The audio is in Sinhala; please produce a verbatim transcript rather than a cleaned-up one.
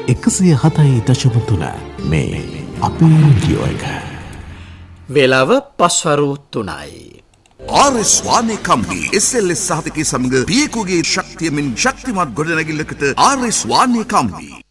එකසිය හතයි දශම තුන මේ අපේ රේඩියෝ එක. වේලාව පස්වරු තුනයි. R S වානේ company S L S සහතිකයේ සමග පියකුගේ ශක්තියමින් ශක්තිමත් ගොඩනැගිල්ලකට ආර් එස් වානේ කම්පනි